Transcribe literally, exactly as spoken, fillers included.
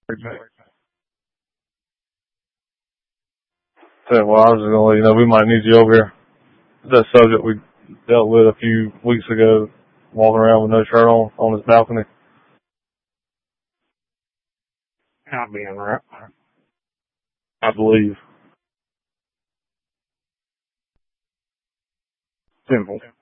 Exactly. So, well, I was just gonna let you know we might need you over here. That subject we dealt with a few weeks ago, walking around with no shirt on on his balcony. Not being right, I believe. Simple.